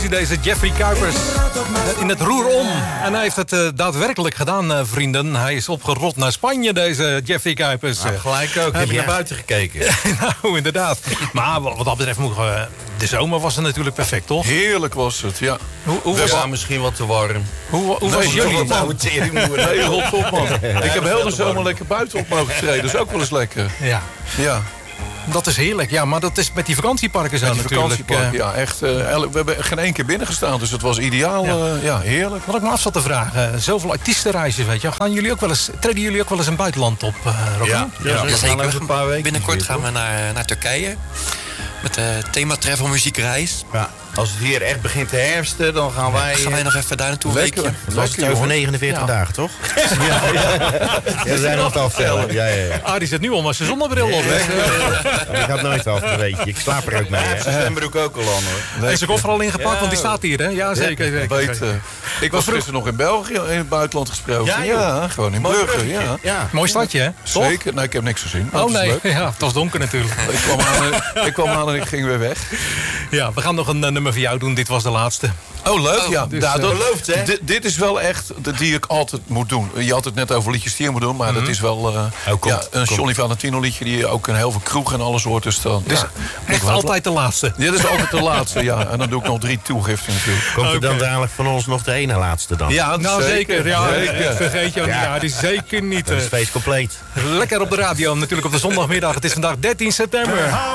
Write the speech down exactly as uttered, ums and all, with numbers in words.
Deze Jeffrey Kuipers in het roer om. En hij heeft het uh, daadwerkelijk gedaan, uh, vrienden. Hij is opgerot naar Spanje, deze Jeffrey Kuipers. Nou, gelijk ook. Heb je ja. naar buiten gekeken? Nou, inderdaad. Maar wat dat betreft, moet, uh, de zomer was er natuurlijk perfect, toch? Heerlijk was het, ja. Hoe, hoe was het misschien wat te warm? Hoe, hoe nee, was jullie? Nou, nee, rot op, man. Ik heb heel de zomer lekker buiten op mogen treden. Dat is ook wel eens lekker. Ja. Ja. Dat is heerlijk, ja, maar dat is met die vakantieparken zo Met die natuurlijk. vakantiepark, uh, ja, echt. Uh, we hebben geen één keer binnengestaan, dus het was ideaal. Ja, uh, ja heerlijk. Wat ik me af zat te vragen, uh, zoveel artiestenreizen, weet je. Gaan jullie ook wel eens, treden jullie ook wel eens een buitenland op, uh, Rocky? Ja, ja, ja, ja, zeker. een paar weken. Binnenkort gaan we naar, naar Turkije. Met het uh, thema Travel Muziekreis. Ja. Als het hier echt begint te herfsten, dan gaan wij... Gaan wij nog even daar naartoe Lekker. weekje. Dat was het over negenenveertig Ja. dagen, toch? ja, ja. We zijn nog te aftellen. Ja, ja, ja. Ah, die zit nu al met zijn zonnebril op, hè. Ik had nooit af, dat weet je. Ik slaap er ook mee, hè. Zijn zwembroek ook al aan, hoor. En zijn koffer al ingepakt, Ja. want die staat hier, hè? Ja, zeker. zeker. Weet, uh, ik was gisteren nog in België, in het buitenland gesproken. Ja, Ja, joh. gewoon in Mooi Brugge. bruggetje. Ja. Ja. Mooi stadje, hè? Toch? Zeker. Nee, ik heb niks gezien. Oh Dat is nee, leuk. ja, het was donker natuurlijk. Ik kwam, aan, en- ik kwam aan en ik ging weer weg. Ja, we gaan nog een uh, nummer voor jou doen. Dit was de laatste. Oh, leuk. Ja, dus, nou, uh, dat, beloofd, hè? Dit, dit is wel echt de die ik altijd moet doen. Je had het net over liedjes die je moet doen, maar dat is wel uh, Oh, komt, ja, een komt. Johnny Valentino liedje die je ook in heel veel kroeg en alles hoort. Dus dan, Dus ja, echt altijd de laatste. Dit is altijd de laatste, ja. En dan doe ik nog drie toegiften natuurlijk. Komt er dan Oké. dadelijk van ons nog de ene laatste dan? Ja, Nou, zeker. Ja, zeker. vergeet je ook niet. Ja. Ja, die zeker niet. Dat is uh, feest compleet. Lekker op de radio, natuurlijk op de zondagmiddag. Het is vandaag dertien september.